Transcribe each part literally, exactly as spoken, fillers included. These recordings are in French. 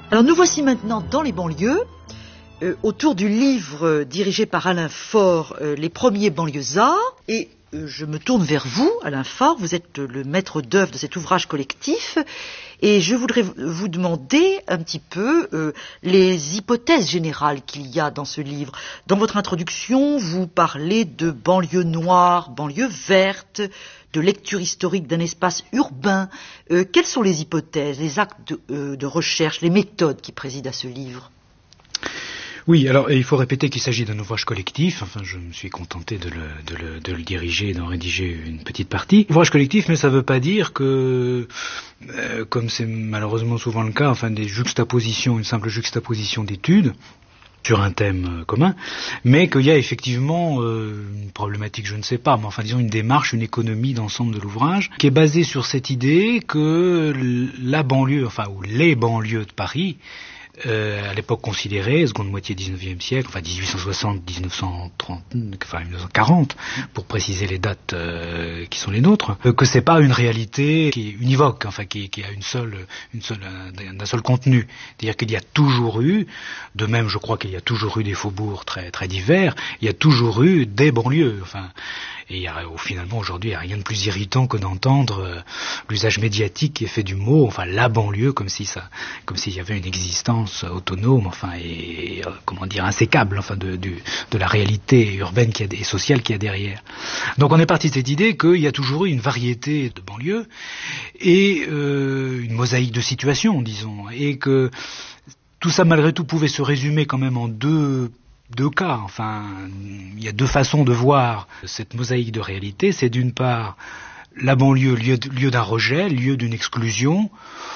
Alors nous voici maintenant dans les banlieues, euh, autour du livre euh, dirigé par Alain Faure, euh, Les premiers banlieusards. Et euh, je me tourne vers vous, Alain Faure, vous êtes euh, le maître d'œuvre de cet ouvrage collectif. Et je voudrais vous demander un petit peu euh, les hypothèses générales qu'il y a dans ce livre. Dans votre introduction, vous parlez de banlieue noire, banlieue verte, de lecture historique d'un espace urbain. Euh, quelles sont les hypothèses, les actes de, euh, de recherche, les méthodes qui président à ce livre ? Oui, alors il faut répéter qu'il s'agit d'un ouvrage collectif. Enfin, je me suis contenté de le, de le, de le diriger et d'en rédiger une petite partie. Ouvrage collectif, mais ça ne veut pas dire que, euh, comme c'est malheureusement souvent le cas, enfin des juxtapositions, une simple juxtaposition d'études sur un thème euh, commun, mais qu'il y a effectivement euh, une problématique, je ne sais pas, mais enfin disons une démarche, une économie d'ensemble de l'ouvrage, qui est basée sur cette idée que la banlieue, enfin ou les banlieues de Paris, Euh, à l'époque considérée, seconde moitié dix-neuvième siècle, enfin dix-huit cent soixante, dix-neuf cent trente, enfin dix-neuf cent quarante, pour préciser les dates euh, qui sont les nôtres, euh, que c'est pas une réalité qui est univoque, enfin qui, qui a une seule, une seule, un, un seul contenu. C'est-à-dire qu'il y a toujours eu, de même je crois qu'il y a toujours eu des faubourgs très très divers, il y a toujours eu des banlieues, enfin. Et il y a, finalement, aujourd'hui, il n'y a rien de plus irritant que d'entendre euh, l'usage médiatique qui est fait du mot, enfin, la banlieue, comme si ça, comme s'il y avait une existence autonome, enfin, et, euh, comment dire, insécable, enfin, de, de, de la réalité urbaine qui a, et sociale qu'il y a derrière. Donc, on est parti de cette idée qu'il y a toujours eu une variété de banlieues et euh, une mosaïque de situations, disons, et que tout ça, malgré tout, pouvait se résumer quand même en deux Deux cas, enfin, il y a deux façons de voir cette mosaïque de réalité. C'est d'une part la banlieue, lieu, lieu d'un rejet, lieu d'une exclusion,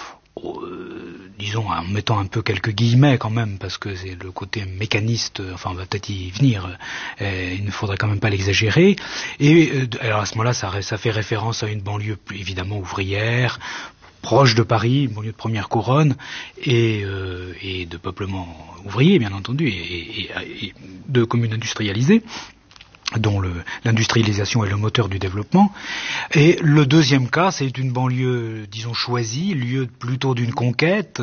euh, disons en mettant un peu quelques guillemets quand même, parce que c'est le côté mécaniste, enfin on va peut-être y venir, euh, il ne faudrait quand même pas l'exagérer. Et euh, alors à ce moment-là, ça, ça fait référence à une banlieue évidemment ouvrière, proche de Paris, banlieue de première couronne, et, euh, et de peuplement ouvrier, bien entendu, et, et, et de communes industrialisées, dont le, l'industrialisation est le moteur du développement. Et le deuxième cas, c'est une banlieue, disons, choisie, lieu plutôt d'une conquête,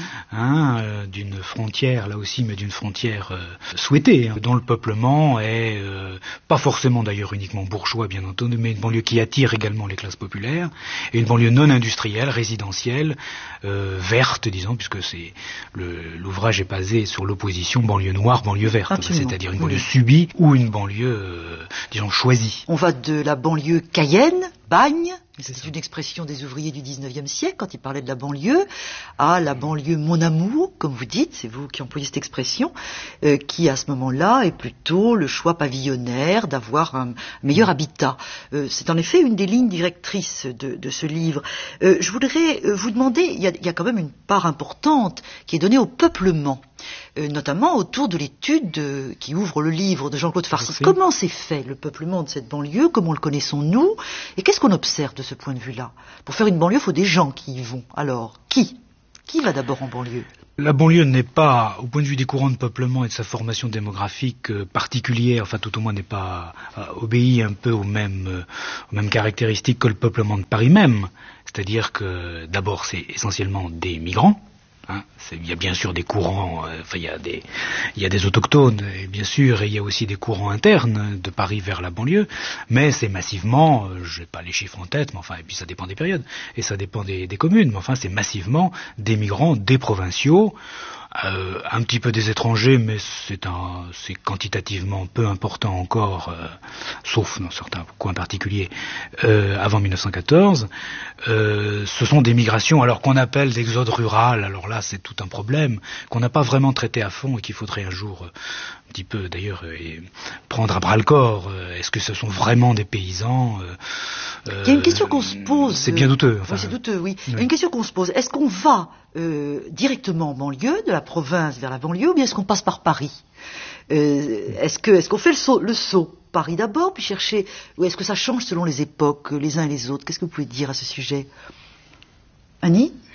hein, euh, d'une frontière, là aussi, mais d'une frontière euh, souhaitée, hein, dont le peuplement est, euh, pas forcément d'ailleurs uniquement bourgeois, bien entendu, mais une banlieue qui attire également les classes populaires, et une banlieue non industrielle, résidentielle, euh, verte, disons, puisque c'est le, l'ouvrage est basé sur l'opposition banlieue noire, banlieue verte, Absolument. C'est-à-dire une banlieue oui. subie ou une banlieue euh, Euh, disons choisie. On va de la banlieue Cayenne, Bagne, c'est une expression des ouvriers du dix-neuvième siècle quand ils parlaient de la banlieue, à la banlieue Mon Amour, comme vous dites, c'est vous qui employez cette expression, euh, qui à ce moment-là est plutôt le choix pavillonnaire d'avoir un meilleur habitat. Euh, c'est en effet une des lignes directrices de, de ce livre. Euh, je voudrais vous demander, il y, a, il y a quand même une part importante qui est donnée au peuplement. Euh, notamment autour de l'étude de, qui ouvre le livre de Jean-Claude Farcy. Merci. Comment s'est fait le peuplement de cette banlieue? Comment le connaissons-nous? Et qu'est-ce qu'on observe de ce point de vue-là? Pour faire une banlieue, il faut des gens qui y vont. Alors, qui Qui va d'abord en banlieue? La banlieue n'est pas, au point de vue des courants de peuplement et de sa formation démographique euh, particulière, enfin tout au moins n'est pas euh, obéit un peu aux mêmes, euh, aux mêmes caractéristiques que le peuplement de Paris même. C'est-à-dire que d'abord c'est essentiellement des migrants. Hein, c'est, il y a bien sûr des courants, euh, enfin il y a des, il y a des autochtones, et bien sûr, et il y a aussi des courants internes de Paris vers la banlieue, mais c'est massivement, euh, je n'ai pas les chiffres en tête, mais enfin, et puis ça dépend des périodes, et ça dépend des, des communes, mais enfin c'est massivement des migrants, des provinciaux, euh, un petit peu des étrangers, mais c'est un, c'est quantitativement peu important encore, euh, sauf dans certains coins particuliers, euh, avant mille neuf cent quatorze. Euh, ce sont des migrations, alors qu'on appelle d'exode rural, alors là c'est tout un problème, qu'on n'a pas vraiment traité à fond et qu'il faudrait un jour, euh, un petit peu d'ailleurs, euh, prendre à bras le corps. Euh, est-ce que ce sont vraiment des paysans euh, Il y a une question qu'on se pose. C'est bien douteux. Enfin, oui, c'est douteux, oui. oui. Il y a une question qu'on se pose. Est-ce qu'on va euh, directement en banlieue, de la province vers la banlieue, ou bien est-ce qu'on passe par Paris? euh, Est-ce que, est-ce qu'on fait le saut, le saut Paris d'abord, puis chercher, ou est-ce que ça change selon les époques, les uns et les autres? Qu'est-ce que vous pouvez dire à ce sujet, Annie?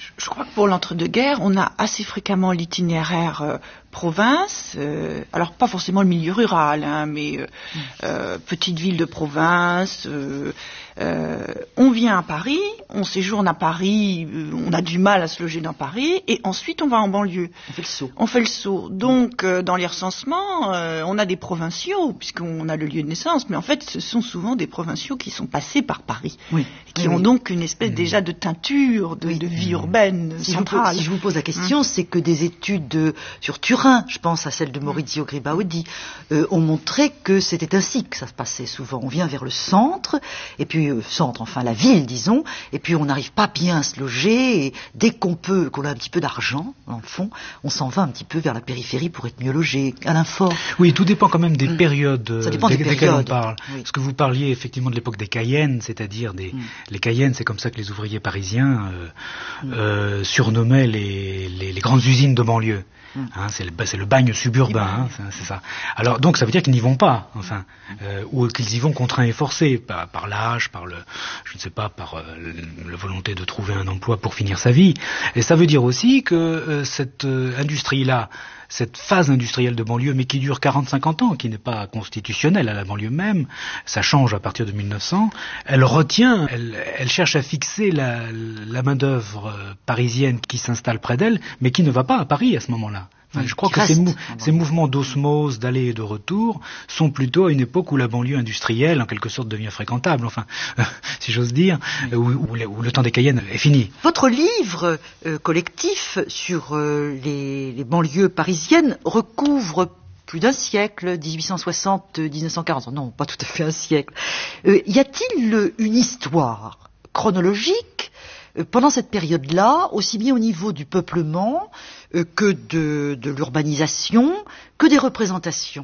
Je crois que pour l'entre-deux-guerres, on a assez fréquemment l'itinéraire euh, province, euh, alors pas forcément le milieu rural, hein, mais euh, mmh. euh, petite ville de province. Euh, euh, on vient à Paris, on séjourne à Paris, euh, on a du mal à se loger dans Paris, et ensuite on va en banlieue. On fait le saut. On fait le saut. Donc euh, dans les recensements, euh, on a des provinciaux, puisqu'on a le lieu de naissance, mais en fait ce sont souvent des provinciaux qui sont passés par Paris, oui. qui oui, ont oui. donc une espèce mmh. déjà de teinture, de, oui. de vie urbaine si centrale. Je vous, si je vous pose la question, mmh. c'est que des études de, sur Turin, je pense à celle de Maurizio Gribaudi, euh, ont montré que c'était ainsi que ça se passait souvent. On vient vers le centre, et puis euh, centre, enfin la ville, disons, et puis on n'arrive pas bien à se loger, et dès qu'on peut, qu'on a un petit peu d'argent, dans le fond, on s'en va un petit peu vers la périphérie pour être mieux logé. Alain Faure. Oui, tout dépend quand même des mmh. périodes ça dépend des, des desquelles périodes. on parle. Oui. Parce que vous parliez effectivement de l'époque des Cayennes, c'est-à-dire des... Mmh. Les Cayennes, c'est comme ça que les ouvriers parisiens euh, mmh. euh, surnommaient les, les, les grandes usines de banlieue. Mmh. Hein, c'est, le, c'est le bagne suburbain, hein, c'est, c'est ça. Alors donc ça veut dire qu'ils n'y vont pas, enfin, euh, ou qu'ils y vont contraints et forcés par, par l'âge, par le, je ne sais pas, par euh, la volonté de trouver un emploi pour finir sa vie. Et ça veut dire aussi que euh, cette euh, industrie-là, cette phase industrielle de banlieue, mais qui dure quarante à cinquante ans, qui n'est pas constitutionnelle à la banlieue même, ça change à partir de mille neuf cents, elle retient, elle, elle cherche à fixer la, la main-d'œuvre parisienne qui s'installe près d'elle, mais qui ne va pas à Paris à ce moment-là. Enfin, je crois que ces, mou- ces mouvements d'osmose, d'aller et de retour, sont plutôt à une époque où la banlieue industrielle, en quelque sorte, devient fréquentable, enfin, euh, si j'ose dire, oui. où, où, le, où le temps des Cayennes est fini. Votre livre euh, collectif sur euh, les, les banlieues parisiennes recouvre plus d'un siècle, dix-huit cent soixante à dix-neuf cent quarante, non, pas tout à fait un siècle. Euh, y a-t-il une histoire chronologique pendant cette période-là, aussi bien au niveau du peuplement euh, que de, de l'urbanisation, que des représentations?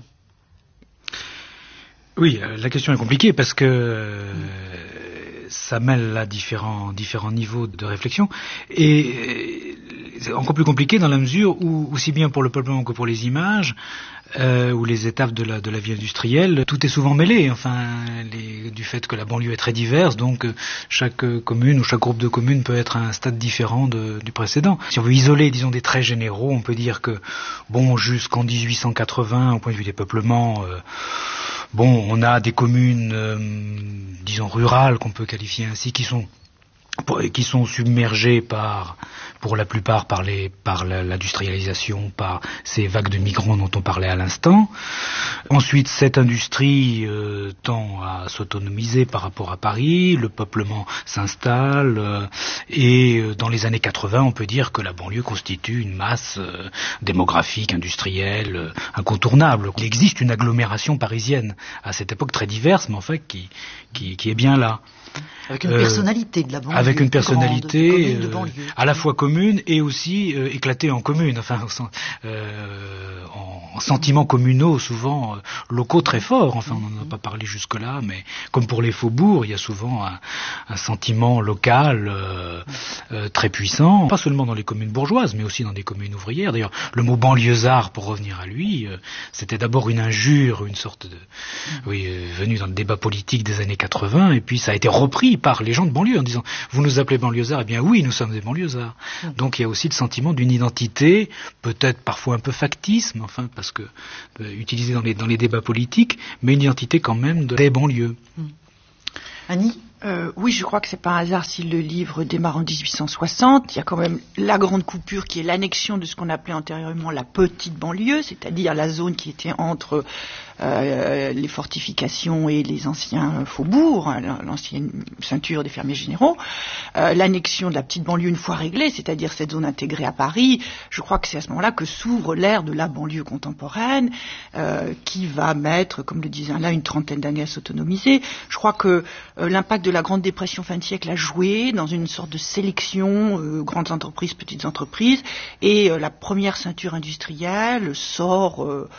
Oui, la question est compliquée parce que euh, ça mêle à différents, différents niveaux de réflexion et c'est encore plus compliqué dans la mesure où, aussi bien pour le peuplement que pour les images, euh, ou les étapes de la, de la vie industrielle, tout est souvent mêlé, enfin, les, du fait que la banlieue est très diverse, donc chaque commune ou chaque groupe de communes peut être à un stade différent de, du précédent. Si on veut isoler, disons, des traits généraux, on peut dire que, bon, jusqu'en dix-huit cent quatre-vingts, au point de vue des peuplements, euh, bon, on a des communes, euh, disons, rurales, qu'on peut qualifier ainsi, qui sont qui sont submergés par, pour la plupart, par, les, par la, l'industrialisation, par ces vagues de migrants dont on parlait à l'instant. Ensuite, cette industrie euh, tend à s'autonomiser par rapport à Paris, le peuplement s'installe, euh, et euh, dans les années quatre-vingts, on peut dire que la banlieue constitue une masse euh, démographique, industrielle, euh, incontournable. Il existe une agglomération parisienne à cette époque très diverse, mais en fait qui, qui, qui est bien là. Avec une euh, personnalité de la banlieue. Avec une personnalité grande, de commune, de euh, à la fois commune et aussi euh, éclatée en commune, enfin euh, en, en sentiments communaux souvent euh, locaux très forts. Enfin, on n'en a pas parlé jusque-là, mais comme pour les faubourgs, il y a souvent un, un sentiment local euh, euh, très puissant, pas seulement dans les communes bourgeoises, mais aussi dans des communes ouvrières. D'ailleurs, le mot banlieusard, pour revenir à lui, euh, c'était d'abord une injure, une sorte de, oui, euh, venu dans le débat politique des années quatre-vingts, et puis ça a été repris par les gens de banlieue en disant « Vous nous appelez banlieusards ?» Eh bien oui, nous sommes des banlieusards. Mmh. Donc il y a aussi le sentiment d'une identité, peut-être parfois un peu factice, mais enfin parce que euh, utilisée dans les, dans les débats politiques, mais une identité quand même de, des banlieues. Mmh. Annie ? Euh, oui, je crois que c'est pas un hasard si le livre démarre en dix-huit cent soixante. Il y a quand même la grande coupure qui est l'annexion de ce qu'on appelait antérieurement la petite banlieue, c'est-à-dire la zone qui était entre euh, les fortifications et les anciens faubourgs, hein, l'ancienne ceinture des fermiers généraux. Euh, l'annexion de la petite banlieue une fois réglée, c'est-à-dire cette zone intégrée à Paris. Je crois que c'est à ce moment-là que s'ouvre l'ère de la banlieue contemporaine, euh, qui va mettre, comme le disait là, une trentaine d'années à s'autonomiser. Je crois que euh, l'impact de la Grande Dépression fin de siècle a joué dans une sorte de sélection, euh, grandes entreprises, petites entreprises, et euh, la première ceinture industrielle sort euh,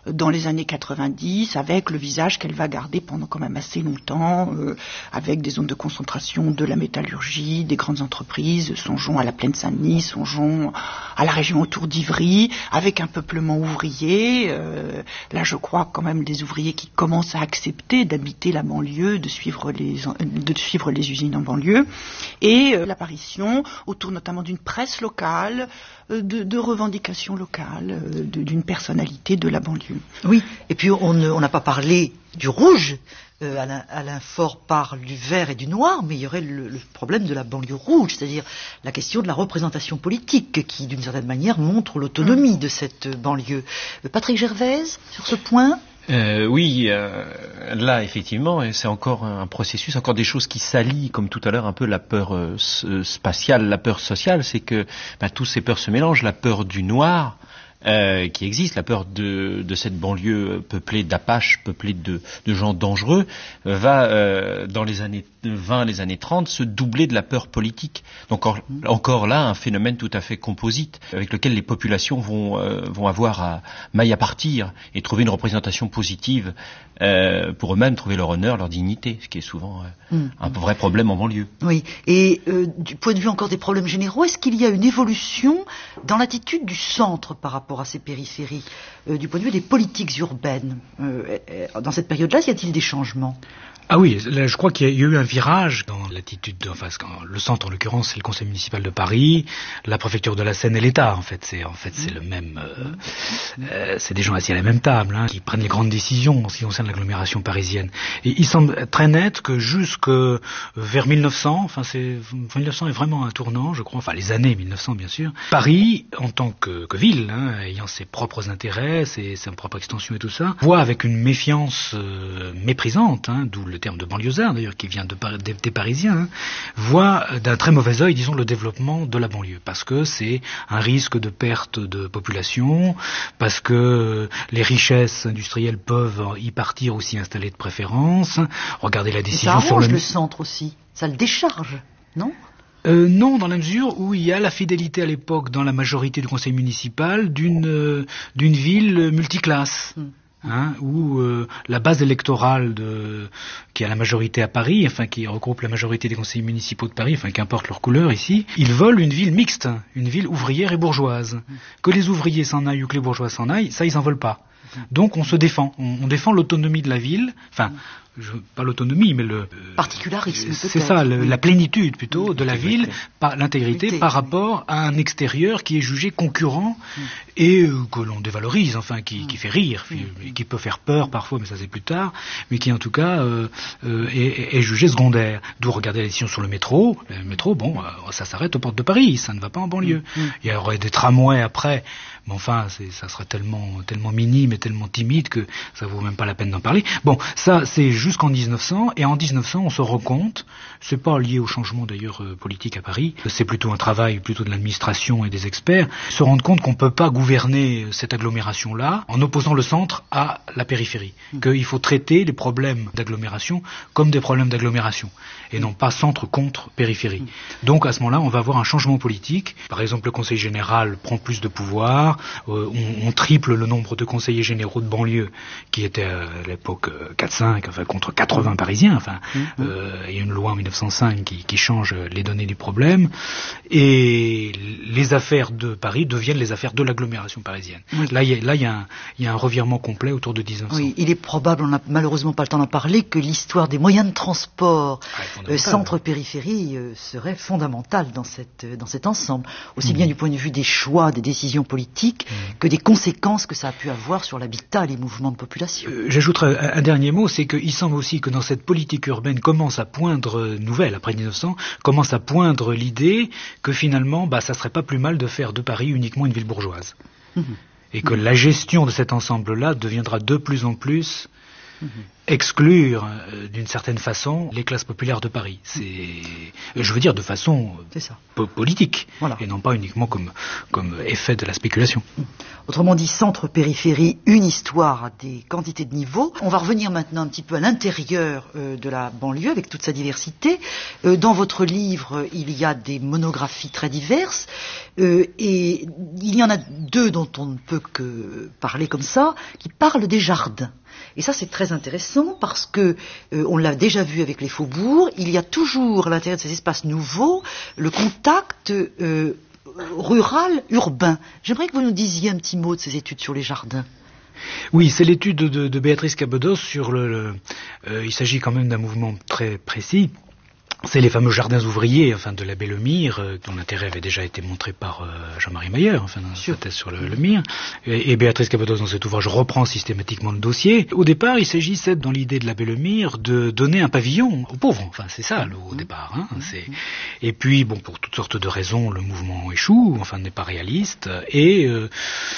dans les années quatre-vingt-dix, avec le visage qu'elle va garder pendant quand même assez longtemps, euh, avec des zones de concentration de la métallurgie, des grandes entreprises, songeons à la plaine Saint-Denis, songeons à la région autour d'Ivry, avec un peuplement ouvrier, euh, là je crois quand même des ouvriers qui commencent à accepter d'habiter la banlieue, de suivre les, de suivre les usines en banlieue, et euh, l'apparition autour notamment d'une presse locale, euh, de, de revendications locales, euh, de, d'une personnalité de la banlieue. Oui, et puis on n'a pas parlé du rouge. Euh, Alain, Alain Faure parle du vert et du noir, mais il y aurait le, le problème de la banlieue rouge, c'est-à-dire la question de la représentation politique qui, d'une certaine manière, montre l'autonomie mmh. de cette banlieue. Euh, Patrick Gervaise, sur ce point Euh, oui, euh, là effectivement, c'est encore un processus, encore des choses qui s'allient, comme tout à l'heure un peu la peur euh, spatiale, la peur sociale, c'est que bah, tous ces peurs se mélangent, la peur du noir euh, qui existe, la peur de, de cette banlieue peuplée d'Apaches, peuplée de, de gens dangereux, euh, va euh, dans les années vingt, les années trente, se doubler de la peur politique. Donc encore, encore là, un phénomène tout à fait composite, avec lequel les populations vont, euh, vont avoir à, maille à partir et trouver une représentation positive euh, pour eux-mêmes, trouver leur honneur, leur dignité, ce qui est souvent euh, mmh. un vrai problème en banlieue. Oui, et euh, du point de vue encore des problèmes généraux, est-ce qu'il y a une évolution dans l'attitude du centre par rapport à ces périphéries, euh, du point de vue des politiques urbaines euh, dans cette période-là, y a-t-il des changements ? Ah oui, là, je crois qu'il y a eu un virage dans l'attitude, de, enfin, le centre en l'occurrence, c'est le conseil municipal de Paris, la préfecture de la Seine et l'État, en fait, c'est en fait c'est le même, euh, euh, c'est des gens assis à la même table, hein, qui prennent les grandes décisions en ce qui concerne l'agglomération parisienne. Et il semble très net que jusque vers mille neuf cents, enfin c'est mille neuf cents est vraiment un tournant, je crois, enfin les années mille neuf cents bien sûr. Paris, en tant que, que ville, hein, ayant ses propres intérêts, ses, sa propre extension et tout ça, voit avec une méfiance euh, méprisante, hein, d'où le terme de banlieusard d'ailleurs qui vient de, des, des Parisiens, hein, voit d'un très mauvais œil, disons, le développement de la banlieue, parce que c'est un risque de perte de population, parce que les richesses industrielles peuvent y partir ou s'y installer de préférence. Regardez la décision ça sur le... le centre aussi, ça le décharge, non ? Euh, non, dans la mesure où il y a la fidélité à l'époque dans la majorité du conseil municipal d'une euh, d'une ville multiclasse. Hmm. Hein, où euh, la base électorale de, qui a la majorité à Paris, enfin qui regroupe la majorité des conseillers municipaux de Paris, enfin qu'importe leur couleur ici, ils veulent une ville mixte, une ville ouvrière et bourgeoise. Que les ouvriers s'en aillent ou que les bourgeois s'en aillent, ça ils en veulent pas. Donc on se défend, on, on défend l'autonomie de la ville, enfin je, pas l'autonomie mais le particularisme, c'est peut-être. ça, le, la plénitude plutôt de la ville, par l'intégrité par rapport à un extérieur qui est jugé concurrent mm. et euh, que l'on dévalorise, enfin qui, mm. qui fait rire, mm. qui peut faire peur parfois, mais ça c'est plus tard, mais qui en tout cas euh, euh, est, est jugé secondaire. D'où regarder la décision sur le métro. Le métro, bon, euh, ça s'arrête aux portes de Paris, ça ne va pas en banlieue. Mm. Il y aurait des tramways après. Mais enfin, c'est, ça serait tellement, tellement minime et tellement timide que ça vaut même pas la peine d'en parler. Bon, ça, c'est jusqu'en dix-neuf cents, et en dix-neuf cents, on se rend compte, c'est pas lié au changement d'ailleurs euh, politique à Paris, c'est plutôt un travail plutôt de l'administration et des experts, se rendre compte qu'on peut pas gouverner cette agglomération-là en opposant le centre à la périphérie, mmh. qu'il faut traiter les problèmes d'agglomération comme des problèmes d'agglomération, et non pas centre contre périphérie. Mmh. Donc à ce moment-là, on va avoir un changement politique. Par exemple, le conseil général prend plus de pouvoir. Euh, on, on triple le nombre de conseillers généraux de banlieue qui étaient à l'époque euh, quatre cinq, enfin contre quatre-vingts parisiens, enfin mmh. euh, il y a une loi en mille neuf cent cinq qui, qui change les données du problème, et les affaires de Paris deviennent les affaires de l'agglomération parisienne. Oui. Là, il y a, là, il y a un, il y a un revirement complet autour de dix-neuf cents. Oui, il est probable, on n'a malheureusement pas le temps d'en parler, que l'histoire des moyens de transport ah, euh, centre-périphérie euh, serait fondamentale dans cette dans cet ensemble, aussi mmh. bien du point de vue des choix, des décisions politiques, que des conséquences que ça a pu avoir sur l'habitat et les mouvements de population. Euh, j'ajouterai un, un dernier mot, c'est qu'il semble aussi que dans cette politique urbaine commence à poindre, nouvelle après dix-neuf cents, commence à poindre l'idée que finalement, bah, ça serait pas plus mal de faire de Paris uniquement une ville bourgeoise. Mmh. Et que mmh. la gestion de cet ensemble-là deviendra de plus en plus Mmh. Exclure, euh, d'une certaine façon, les classes populaires de Paris. C'est, euh, je veux dire, de façon euh, po- politique, voilà. Et non pas uniquement comme, comme effet de la spéculation. Mmh. Autrement dit, centre-périphérie, une histoire à des quantités de niveaux. On va revenir maintenant un petit peu à l'intérieur euh, de la banlieue, avec toute sa diversité. Euh, dans votre livre, il y a des monographies très diverses, euh, et il y en a deux dont on ne peut que parler comme ça, qui parlent des jardins. Et ça, c'est très intéressant parce que, euh, on l'a déjà vu avec les faubourgs, il y a toujours à l'intérieur de ces espaces nouveaux le contact euh, rural, urbain. J'aimerais que vous nous disiez un petit mot de ces études sur les jardins. Oui, c'est l'étude de, de Béatrice Cabedos sur le... le euh, il s'agit quand même d'un mouvement très précis. C'est les fameux jardins ouvriers, enfin, de l'abbé Lemire, euh, dont l'intérêt avait déjà été montré par euh, Jean-Marie Mayer, enfin, dans sa thèse sur le, le Mire. Et, et Béatrice Cabedos, dans cet ouvrage, reprend systématiquement le dossier. Au départ, il s'agissait, dans l'idée de l'abbé Lemire, de donner un pavillon aux pauvres. Enfin, c'est ça, le, au départ. Hein, c'est... Et puis, bon, pour toutes sortes de raisons, le mouvement échoue, enfin, n'est pas réaliste. Et euh,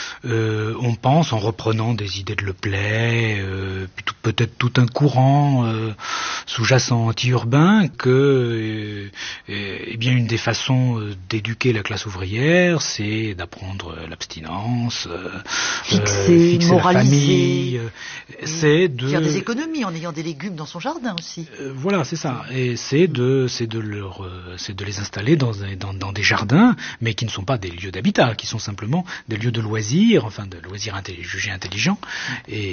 euh, on pense, en reprenant des idées de Leplay, euh, puis tout, peut-être tout un courant euh, sous-jacent anti-urbain, que Euh, eh bien, une des façons euh, d'éduquer la classe ouvrière, c'est d'apprendre euh, l'abstinence, euh, fixer, euh, fixer moraliser, la famille, euh, c'est de faire des économies en ayant des légumes dans son jardin aussi. Euh, voilà, c'est ça. Et c'est de, c'est de leur, euh, c'est de les installer dans, dans, dans des jardins, mais qui ne sont pas des lieux d'habitat, qui sont simplement des lieux de loisirs, enfin de loisirs intelli- jugés intelligents et,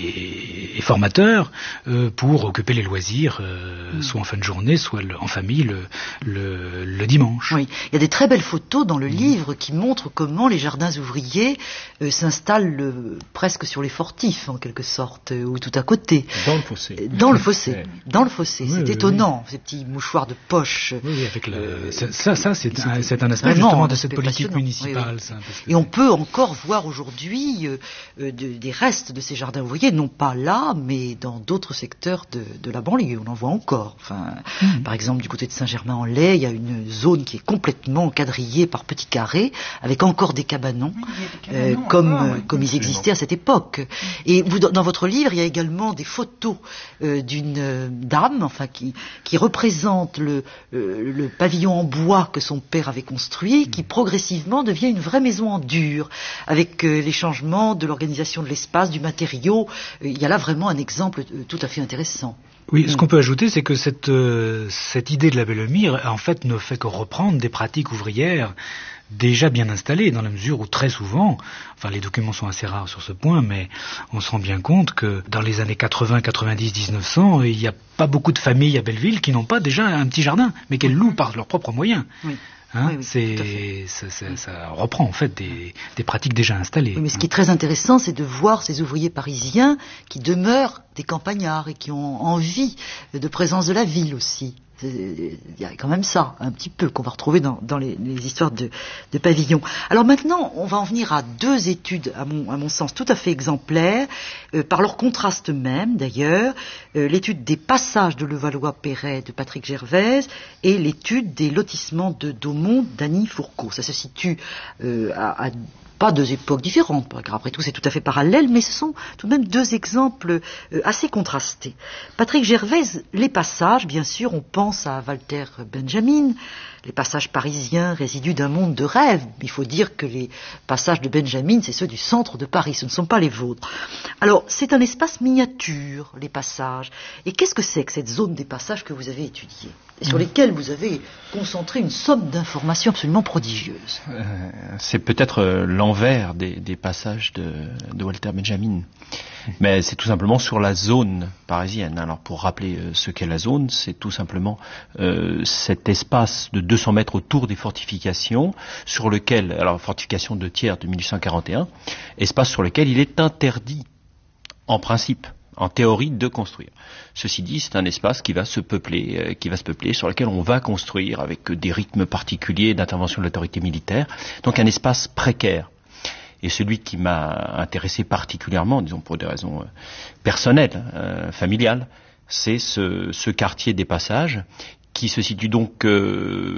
et, et formateurs euh, pour occuper les loisirs, euh, mmh. soit en fin de journée, soit le, en famille le, le, le dimanche. Oui, il y a des très belles photos dans le mmh. livre qui montrent comment les jardins ouvriers euh, s'installent euh, presque sur les fortifs en quelque sorte, euh, ou tout à côté. Dans le fossé. Dans le fossé. Ouais. Dans le fossé. Oui, c'est oui, étonnant, oui. ces petits mouchoirs de poche. Oui, oui, avec le... euh, ça, ça c'est, un, c'est un aspect justement de cette politique municipale. Oui, oui. Ça, parce que Et on peut encore voir aujourd'hui euh, euh, de, des restes de ces jardins ouvriers, non pas là, mais dans d'autres secteurs de, de la banlieue. On en voit encore. Enfin, mmh. Par exemple, du côté de Saint-Germain-en-Laye, il y a une zone qui est complètement quadrillée par petits carrés, avec encore des cabanons, oui, des cabanons euh, comme, encore, oui, comme ils existaient à cette époque. Mmh. Et vous, dans votre livre, il y a également des photos euh, d'une euh, dame, enfin, qui, qui représente le, euh, le pavillon en bois que son père avait construit, mmh. qui progressivement devient une vraie maison en dur, avec euh, les changements de l'organisation de l'espace, du matériau. Euh, il y a là vraiment un exemple euh, tout à fait intéressant. Oui, ce qu'on peut ajouter, c'est que cette, euh, cette idée de l'abbé Lemire, en fait, ne fait que reprendre des pratiques ouvrières déjà bien installées, dans la mesure où très souvent, enfin les documents sont assez rares sur ce point, mais on se rend bien compte que dans les années quatre-vingts, quatre-vingt-dix, dix-neuf cents, il n'y a pas beaucoup de familles à Belleville qui n'ont pas déjà un petit jardin, mais qu'elles louent par leurs propres moyens. Oui. Hein, oui, oui, c'est, ça, ça, ça reprend en fait des, des pratiques déjà installées. Oui, mais ce qui est très intéressant, c'est de voir ces ouvriers parisiens qui demeurent des campagnards et qui ont envie de présence de la ville aussi. Il y a quand même ça, un petit peu, qu'on va retrouver dans, dans les, les histoires de, de pavillons. Alors maintenant, on va en venir à deux études, à mon, à mon sens, tout à fait exemplaires, euh, par leur contraste même, d'ailleurs. Euh, l'étude des passages de Levallois-Perret de Patrick Gervaise et l'étude des lotissements de Daumont d'Annie Fourcault. Ça se situe euh, à... à pas deux époques différentes, après tout c'est tout à fait parallèle, mais ce sont tout de même deux exemples euh, assez contrastés. Patrick Gervaise, les passages, bien sûr, on pense à Walter Benjamin, les passages parisiens, résidus d'un monde de rêve. Il faut dire que les passages de Benjamin, c'est ceux du centre de Paris, ce ne sont pas les vôtres. Alors, c'est un espace miniature, les passages. Et qu'est-ce que c'est que cette zone des passages que vous avez étudiée et sur lesquels vous avez concentré une somme d'informations absolument prodigieuse? euh, C'est peut-être euh, l'envers des, des passages de, de Walter Benjamin. Mais c'est tout simplement sur la zone parisienne. Alors pour rappeler euh, ce qu'est la zone, c'est tout simplement euh, cet espace de deux cents mètres autour des fortifications, sur lequel, alors fortification de Thiers de mille huit cent quarante et un, espace sur lequel il est interdit, en principe, en théorie, de construire. Ceci dit, c'est un espace qui va se peupler, euh, qui va se peupler, sur lequel on va construire avec des rythmes particuliers d'intervention de l'autorité militaire. Donc un espace précaire. Et celui qui m'a intéressé particulièrement, disons pour des raisons euh, personnelles, euh, familiales, c'est ce, ce quartier des Passages, qui se situe donc euh,